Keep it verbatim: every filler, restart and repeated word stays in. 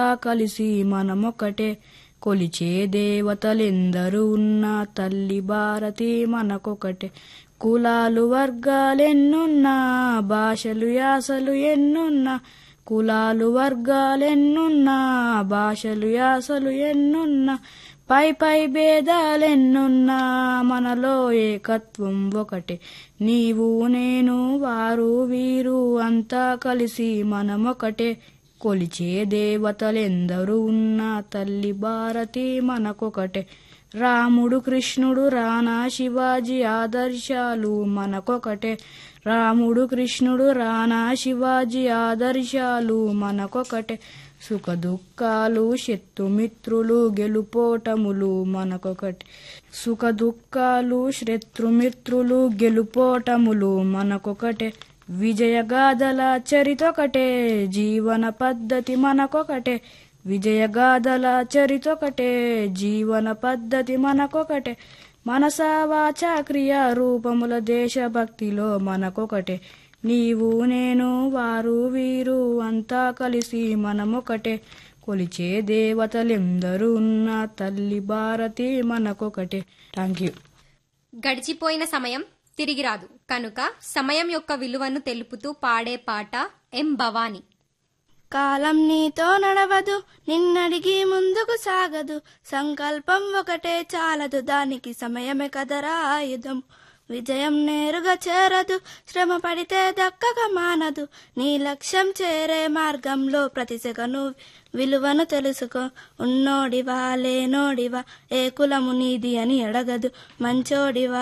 కలిసి మనమొకటే కొలిచే దేవతలెందరూ ఉన్నా తల్లి భారతి మనకొకటే. కులాలు వర్గాలెన్నున్నా భాషలు యాసలు ఎన్నున్నా కులాలు వర్గాలెన్నున్నా భాషలు యాసలు ఎన్నున్నా పై పై భేదాలెన్నున్నా మనలో ఏకత్వం ఒకటే. నీవు నేను వారు వీరు అంతా కలిసి మనమొకటే కొలిచే దేవతలెందరూ ఉన్నా తల్లి భారతి మనకొకటే. రాముడు కృష్ణుడు రానా శివాజీ ఆదర్శాలు మనకొకటే. రాముడు కృష్ణుడు రానా శివాజీ ఆదర్శాలు మనకొకటే. సుఖ దుఃఖాలు శత్రుమిత్రులు గెలుపోటములు మనకొకటే. సుఖ దుఃఖాలు శత్రుమిత్రులు గెలుపోటములు మనకొకటే. విజయగాథల చరితొకటే జీవన పద్ధతి మనకొకటే. విజయగాథల చరితొకటే జీవన పద్ధతి మనకొకటే. మనసా వాచా క్రియా రూపముల దేశభక్తిలో మనకొకటే. నీవు నేను వారు వీరు అంతా కలిసి మనమొకటే కొలిచే దేవతలెందరూ ఉన్న తల్లి భారతి మనకొకటే. Thank you. గడిచిపోయిన సమయం తిరిగి రాదు కనుక సమయం యొక్క విలువను తెలుపుతూ పాడే పాట ఎం భవాని. కాలం నీతో నడవదు నిన్నడిగి ముందుకు సాగదు సంకల్పం ఒకటే చాలదు దానికి సమయమే కదరా ఆయుధం. విజయం నేరుగా చేరదు శ్రమ పడితే దక్కక మానదు నీ లక్ష్యం చేరే మార్గంలో ప్రతి సెకను విలువను తెలుసుకో. ఉన్నోడివా లేనోడివా ఏ కులము నీది అని అడగదు మంచోడివా